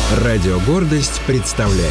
Радио «Гордость» представляет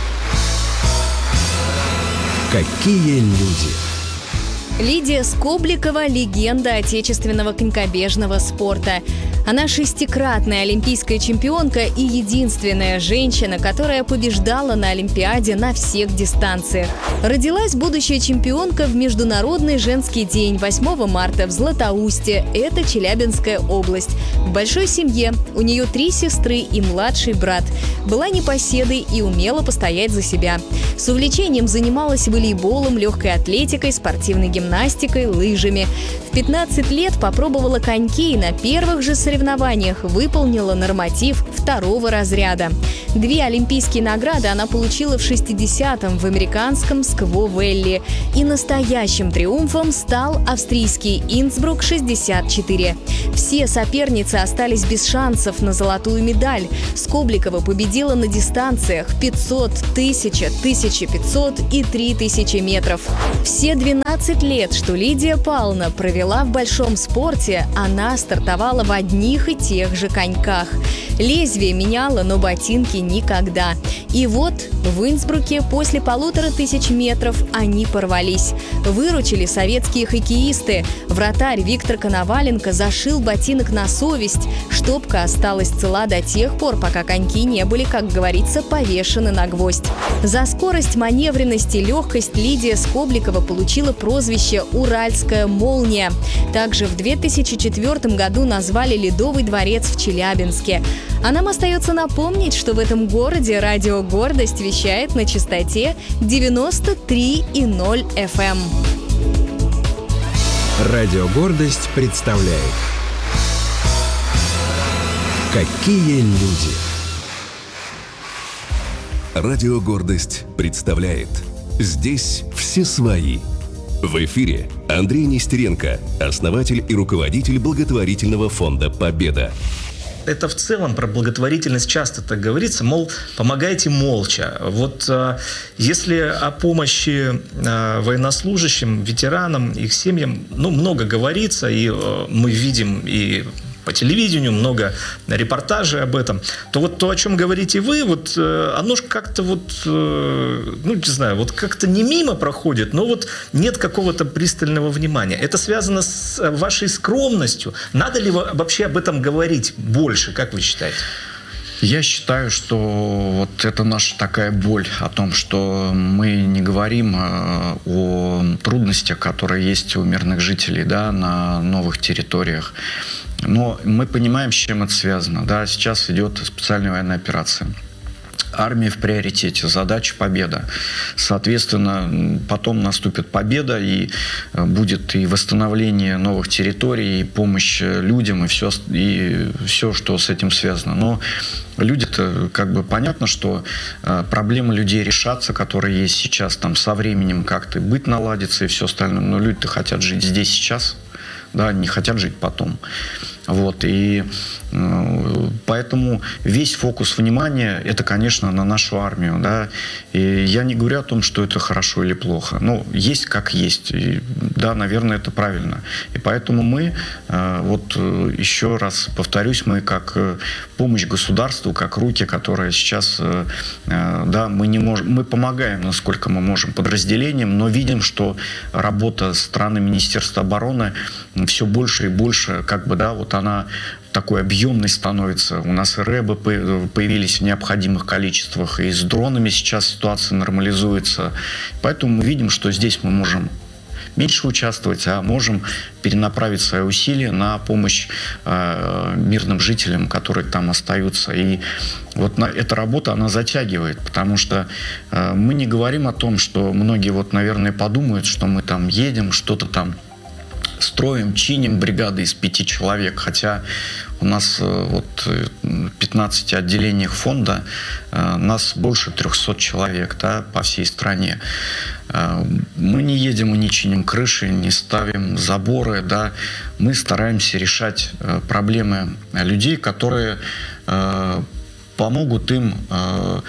«Какие люди». Лидия Скобликова – легенда отечественного конькобежного спорта. Она шестикратная олимпийская чемпионка и единственная женщина, которая побеждала на Олимпиаде на всех дистанциях. Родилась будущая чемпионка в Международный женский день 8 марта в Златоусте. Это Челябинская область. В большой семье. У нее 3 сестры и младший брат. Была непоседой и умела постоять за себя. С увлечением занималась волейболом, легкой атлетикой, спортивной гимнастикой, лыжами. В 15 лет попробовала коньки и на первых же соревнованиях выполнила норматив 2-го разряда. 2 олимпийские награды она получила в 60-м в американском Скво-Вэлли. И настоящим триумфом стал австрийский Инсбрук-64. Все соперницы остались без шансов на золотую медаль. Скобликова победила на дистанциях 500, 1000, 1500 и 3000 метров. Все 12 лет, что Лидия Павловна провела в большом спорте, она стартовала в одних и тех же коньках. Лезвие меняла, но ботинки никогда. И вот в Инсбруке после 1500 метров они порвались. Выручили советские хоккеисты. Вратарь Виктор Коноваленко зашил ботинок на совесть. Штопка осталась цела до тех пор, пока коньки не были, как говорится, повешены на гвоздь. За скорость, маневренность и легкость Лидия Скобликова получила прозвище «Уральская молния». Также в 2004 году назвали Ледовый дворец в Челябинске. А нам остается напомнить, что в этом городе радио «Гордость» вещает на частоте 93,0 FM. Радио «Гордость» представляет «Какие люди». Радио «Гордость» представляет «Здесь все свои». В эфире Андрей Нестеренко, основатель и руководитель благотворительного фонда «Победа». Это в целом про благотворительность часто так говорится, мол, помогайте молча. Вот если о помощи военнослужащим, ветеранам, их семьям, много говорится, и мы видим и по телевидению много репортажей об этом, то вот то, о чем говорите вы, оно же как-то не знаю, как-то не мимо проходит, но нет какого-то пристального внимания. Это связано с вашей скромностью. Надо ли вообще об этом говорить больше, как вы считаете? Я считаю, что это наша такая боль о том, что мы не говорим о трудностях, которые есть у мирных жителей, на новых территориях. Но мы понимаем, с чем это связано. Сейчас идет специальная военная операция. Армия в приоритете, задача победа. Соответственно, потом наступит победа, и будет и восстановление новых территорий, и помощь людям, и все, что с этим связано. Но люди-то, понятно, что проблемы людей решатся, которые есть сейчас, со временем как-то быт наладится и все остальное. Но люди-то хотят жить здесь сейчас, не хотят жить потом. И поэтому весь фокус внимания – это, конечно, на нашу армию. И я не говорю о том, что это хорошо или плохо. Есть как есть. И, наверное, это правильно. И поэтому мы, еще раз повторюсь, мы как помощь государству, как руки, которые сейчас, мы помогаем, насколько мы можем, подразделениям, но видим, что работа страны Министерства обороны все больше и больше, она такой объемной становится. У нас и рэбы появились в необходимых количествах, и с дронами сейчас ситуация нормализуется. Поэтому мы видим, что здесь мы можем меньше участвовать, а можем перенаправить свои усилия на помощь мирным жителям, которые там остаются. И эта работа, она затягивает, потому что мы не говорим о том, что многие, наверное, подумают, что мы там едем, что-то там строим, чиним бригады из 5 человек, хотя у нас в 15 отделениях фонда нас больше 300 человек по всей стране. Мы не едем и не чиним крыши, не ставим заборы, мы стараемся решать проблемы людей, которые помогут им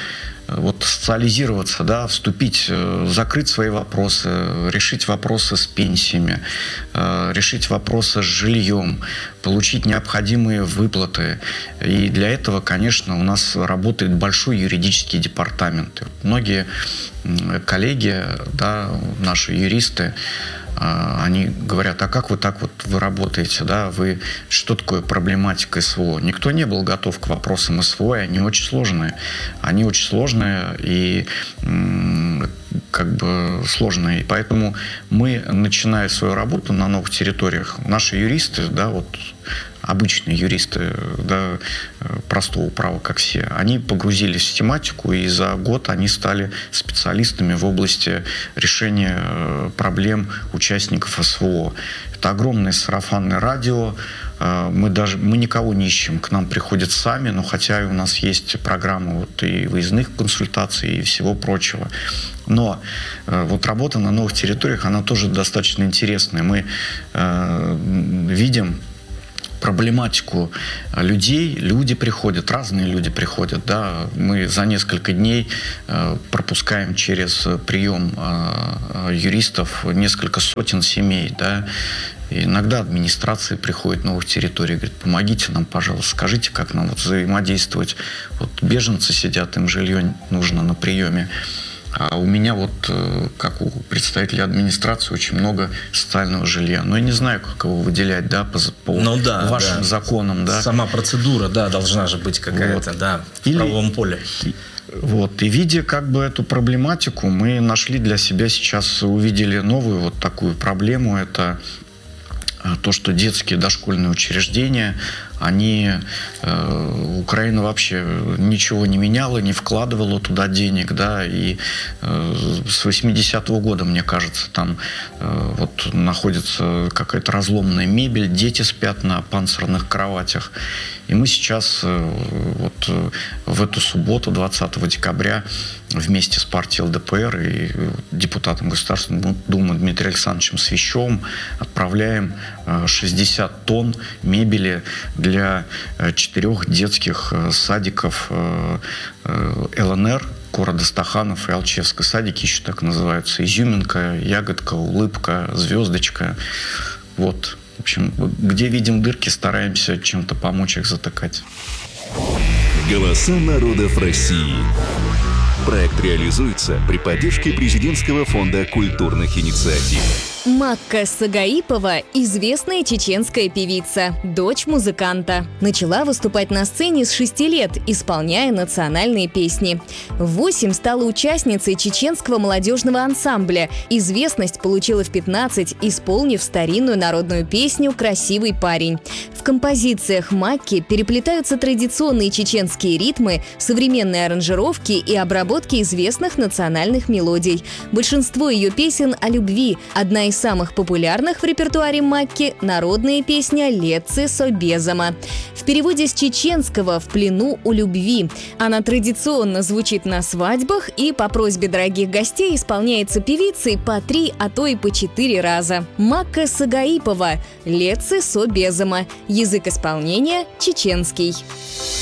вот социализироваться, да, вступить, закрыть свои вопросы, решить вопросы с пенсиями, решить вопросы с жильем, получить необходимые выплаты. И для этого, конечно, у нас работает большой юридический департамент. Многие коллеги, да, наши юристы, они говорят: а как вы так вот вы работаете, да, вы что такое проблематика СВО? Никто не был готов к вопросам СВО, и они очень сложные. Они очень сложные и как бы сложные. И поэтому мы, начиная свою работу на новых территориях, наши юристы, да, вот обычные юристы, да, простого права, как все, они погрузились в тематику, и за год они стали специалистами в области решения проблем участников СВО. Это огромное сарафанное радио. Мы никого не ищем, к нам приходят сами, но хотя и у нас есть программа вот и выездных консультаций и всего прочего. Но вот работа на новых территориях, она тоже достаточно интересная. Мы видим проблематику людей, люди приходят, разные люди приходят, да, мы за несколько дней пропускаем через прием юристов несколько сотен семей, да, и иногда администрации приходят новых территорий, говорят: помогите нам, пожалуйста, скажите, как нам вот взаимодействовать, вот беженцы сидят, им жилье нужно на приеме. А у меня вот, как у представителей администрации, очень много социального жилья. Но я не знаю, как его выделять, да, по вашим законам, да. Сама процедура, да, должна же быть какая-то, вот, да, в правовом поле. Вот, и видя как бы эту проблематику, мы нашли для себя сейчас, увидели новую вот такую проблему. Это то, что детские дошкольные учреждения, Украина вообще ничего не меняла, не вкладывала туда денег, да, и с 80-го года, мне кажется, там вот находится какая-то разломная мебель, дети спят на панцирных кроватях. И мы сейчас вот в эту субботу, 20 декабря, вместе с партией ЛДПР и депутатом Государственной Думы Дмитрием Александровичем Свящевым отправляем 60 тонн мебели для 4 детских садиков ЛНР, города Стаханов и Алчевской. Садики еще так называются: Изюминка, Ягодка, Улыбка, Звездочка. Вот. В общем, где видим дырки, стараемся чем-то помочь их затыкать. Голоса народов России. Проект реализуется при поддержке Президентского фонда культурных инициатив. Макка Сагаипова – известная чеченская певица, дочь музыканта. Начала выступать на сцене с 6 лет, исполняя национальные песни. В 8 стала участницей чеченского молодежного ансамбля. Известность получила в 15, исполнив старинную народную песню «Красивый парень». В композициях Макки переплетаются традиционные чеченские ритмы, современные аранжировки и обработки известных национальных мелодий. Большинство ее песен о любви. Одна из самых популярных в репертуаре Макки – народная песня «Летцы со безома». В переводе с чеченского «В плену у любви». Она традиционно звучит на свадьбах и по просьбе дорогих гостей исполняется певицей по 3, а то и по 4 раза. Макка Сагаипова – «Летцы со безома». Язык исполнения – чеченский.